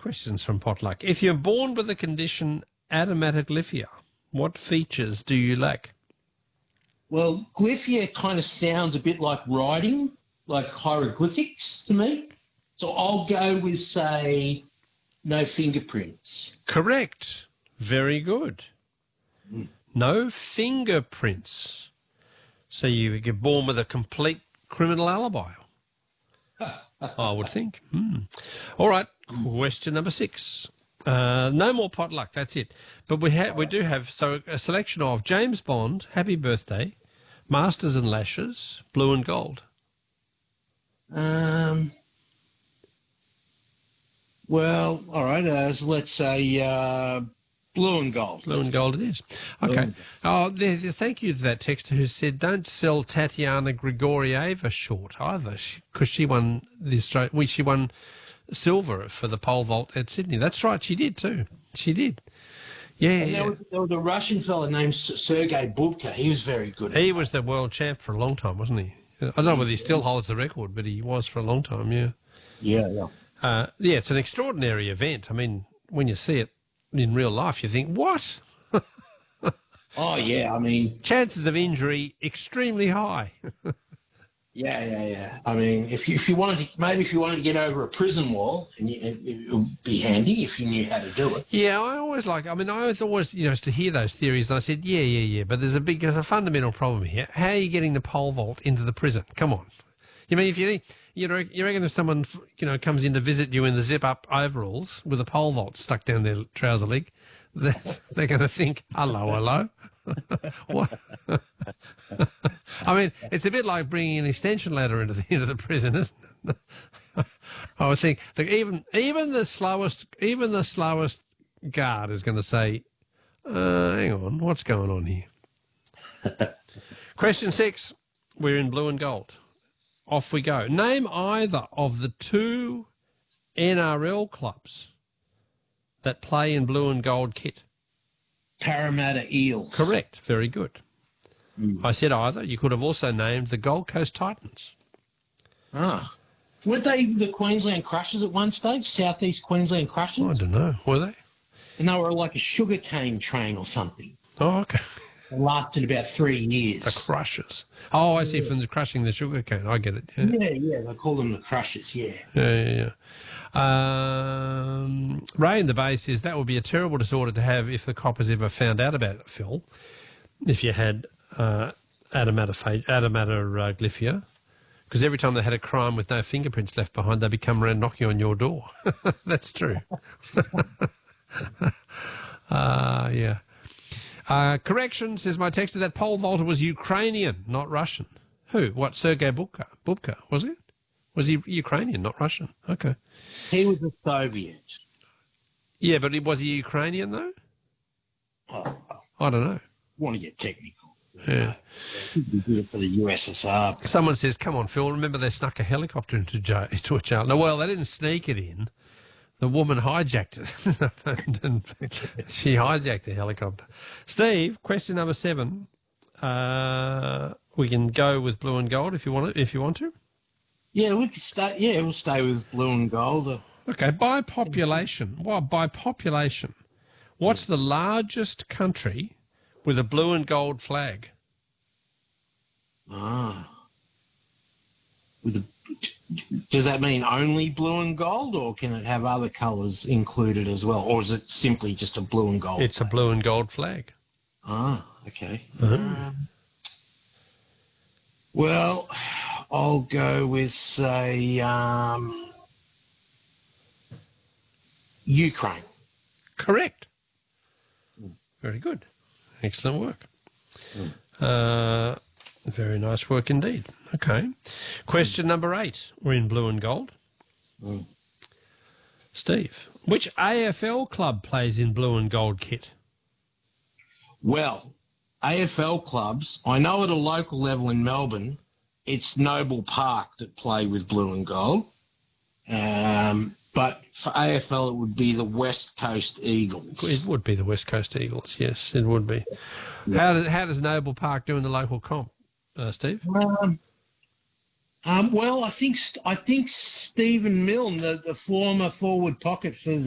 questions from Potluck. If you're born with the condition adematoglyphia, what features do you lack? Well, glyphia kind of sounds a bit like writing, like hieroglyphics to me. So I'll go with, say, no fingerprints. Correct. Very good. No fingerprints. So you get born with a complete criminal alibi, I would think. All right, question number 6. No more potluck, that's it. But we do have a selection of James Bond, Happy Birthday, Masters and Lashes, Blue and Gold. Well, all right, so let's say Blue and Gold. Blue and Gold it is. Okay. Thank you to that texter who said don't sell Tatiana Grigorieva short either, because she won she won silver for the pole vault at Sydney. That's right, she did too. She did. Yeah. And there was a Russian fella named Sergei Bubka. He was very good. He was the world champ for a long time, wasn't he? I don't know whether he still holds the record, but he was for a long time, yeah. Yeah. Yeah, it's an extraordinary event. I mean, when you see it in real life, you think, what? Oh, yeah, I mean... Chances of injury extremely high. Yeah. I mean, if you wanted to get over a prison wall, and it would be handy if you knew how to do it. Yeah, I always, to hear those theories, and I said, yeah, but there's a fundamental problem here. How are you getting the pole vault into the prison? Come on. You mean, if you think... You reckon if someone, comes in to visit you in the zip-up overalls with a pole vault stuck down their trouser leg, they're going to think, hello. What? I mean, it's a bit like bringing an extension ladder into the prison, isn't it? I would think that even the slowest guard is going to say, hang on, what's going on here? Question 6, we're in Blue and Gold. Off we go. Name either of the 2 NRL clubs that play in Blue and Gold kit. Parramatta Eels. Correct. Very good. I said either. You could have also named the Gold Coast Titans. Ah. Weren't they the Queensland Crushers at one stage? Southeast Queensland Crushers? I don't know. Were they? And they were like a sugarcane train or something. Oh, okay. It lasted about 3 years. The Crushers. Oh, I see, from the crushing the sugar cane. I get it. Yeah, they call them the Crushers, yeah. Yeah. Ray in the Bay says that would be a terrible disorder to have if the coppers ever found out about it, Phil, if you had adematoglyphia, because every time they had a crime with no fingerprints left behind, they'd be coming around knocking on your door. That's true. Yeah. Correction, says my texter, that pole vaulter was Ukrainian, not Russian. Who? What, Sergei Bubka, was it? Was he Ukrainian, not Russian? Okay. He was a Soviet. Yeah, but was he Ukrainian, though? Oh, I don't know. Want to get technical. Yeah. He did it for the USSR. Someone says, come on, Phil, remember they snuck a helicopter into a jail. No, well, they didn't sneak it in. The woman hijacked it. And she hijacked the helicopter. Steve, question number 7. We can go with Blue and Gold if you want to. Yeah, we could stay. Yeah, we'll stay with Blue and Gold. Okay. By population, what's the largest country with a blue and gold flag? Does that mean only blue and gold, or can it have other colours included as well, or is it simply just a blue and gold? It's a blue and gold flag. Okay. Well, I'll go with, say, Ukraine. Correct. Very good. Excellent work. Very nice work indeed. Okay. Question number 8. We're in Blue and Gold. Steve, which AFL club plays in Blue and Gold kit? Well, AFL clubs, I know at a local level in Melbourne, it's Noble Park that play with Blue and Gold. But for AFL, it would be the West Coast Eagles. It would be the West Coast Eagles, yes, it would be. Yeah. How does Noble Park do in the local comp, Steve? Well, I think Stephen Milne, the former forward pocket for